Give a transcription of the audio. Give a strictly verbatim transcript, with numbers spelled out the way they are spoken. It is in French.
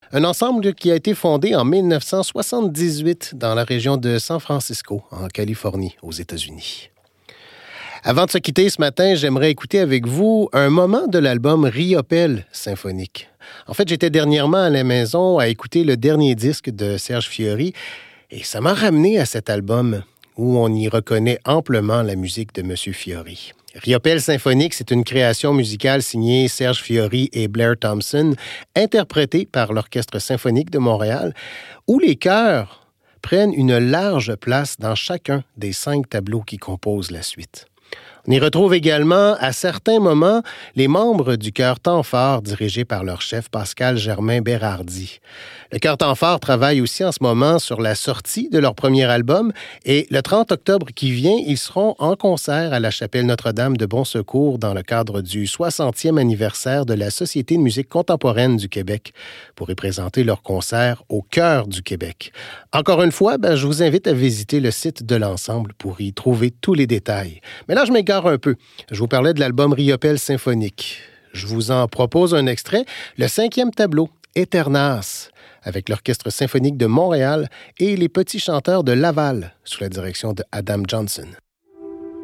un ensemble qui a été fondé en dix-neuf cent soixante-dix-huit dans la région de San Francisco, en Californie, aux États-Unis. Avant de se quitter ce matin, j'aimerais écouter avec vous un moment de l'album Riopelle symphonique. En fait, j'étais dernièrement à la maison à écouter le dernier disque de Serge Fiori et ça m'a ramené à cet album où on y reconnaît amplement la musique de M. Fiori. Riopelle symphonique, c'est une création musicale signée Serge Fiori et Blair Thompson, interprétée par l'Orchestre symphonique de Montréal, où les chœurs prennent une large place dans chacun des cinq tableaux qui composent la suite. On y retrouve également, à certains moments, les membres du chœur Temps-Fort dirigé par leur chef Pascal Germain-Bérardi. Le chœur Temps-Fort travaille aussi en ce moment sur la sortie de leur premier album et le trente octobre qui vient, ils seront en concert à la chapelle Notre-Dame de Bon Secours dans le cadre du soixantième anniversaire de la Société de musique contemporaine du Québec pour y présenter leur concert au cœur du Québec. Encore une fois, ben, je vous invite à visiter le site de l'ensemble pour y trouver tous les détails. Mais là, je m'égare un peu. Je vous parlais de l'album Riopelle symphonique. Je vous en propose un extrait, le cinquième tableau, Eternas, avec l'Orchestre symphonique de Montréal et les Petits chanteurs de Laval, sous la direction de Adam Johnson.